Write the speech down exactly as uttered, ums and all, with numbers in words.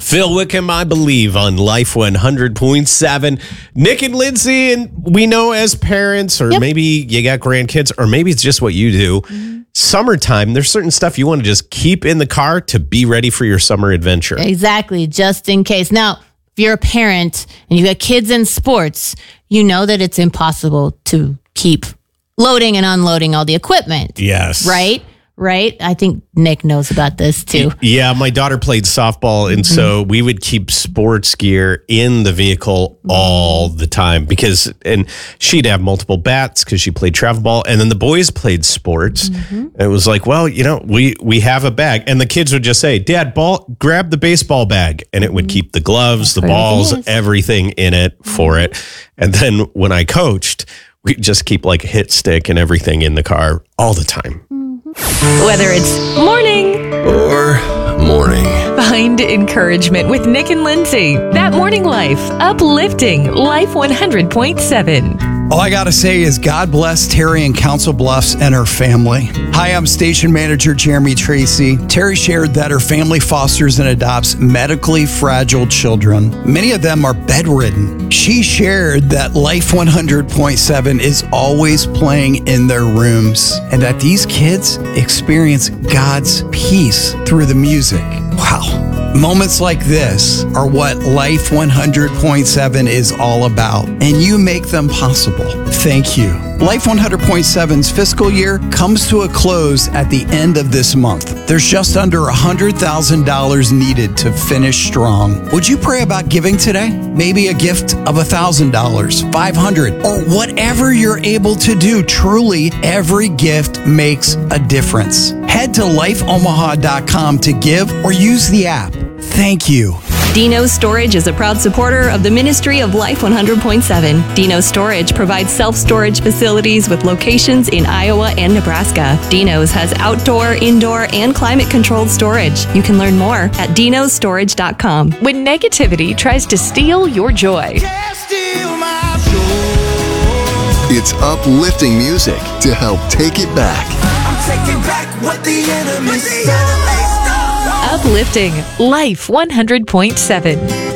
Phil Wickham, I believe, on Life one hundred point seven. Nick and Lindsay, and we know as parents, or Yep. maybe you got grandkids, or maybe it's just what you do. Mm-hmm. Summertime, there's certain stuff you want to just keep in the car to be ready for your summer adventure. Exactly, just in case. Now, if you're a parent and you've got kids in sports, you know that it's impossible to keep loading and unloading all the equipment. Yes. Right? Right? I think Nick knows about this too. Yeah, my daughter played softball, and mm-hmm. so we would keep sports gear in the vehicle all the time because, and she'd have multiple bats because she played travel ball, and then the boys played sports. Mm-hmm. It was like, well, you know, we we have a bag, and the kids would just say, "Dad, ball, grab the baseball bag," and it would keep the gloves, That's the balls, everything in it mm-hmm. for it. And then when I coached, we just keep like a hit stick and everything in the car all the time. Whether it's morning or morning, find encouragement with Nick and Lindsay. That Morning Life, uplifting Life one hundred point seven. All I got to say is God bless Terry in Council Bluffs and her family. Hi, I'm Station Manager Jeremy Tracy. Terry shared that her family fosters and adopts medically fragile children. Many of them are bedridden. She shared that Life one hundred point seven is always playing in their rooms and that these kids experience God's peace through the music. Wow. Moments like this are what Life one hundred point seven is all about, and you make them possible. Thank you. Life one hundred point seven's fiscal year comes to a close at the end of this month. There's just under one hundred thousand dollars needed to finish strong. Would you pray about giving today? Maybe a gift of one thousand dollars, five hundred dollars, or whatever you're able to do. Truly, every gift makes a difference. Head to life omaha dot com to give or use the app. Thank you. Dino Storage is a proud supporter of the Ministry of Life one hundred point seven. Dino Storage provides self-storage facilities with locations in Iowa and Nebraska. Dino's has outdoor, indoor, and climate-controlled storage. You can learn more at dino storage dot com. When negativity tries to steal your joy. It's uplifting music to help take it back. I'm taking back what the enemy stole. Uplifting Life one hundred point seven.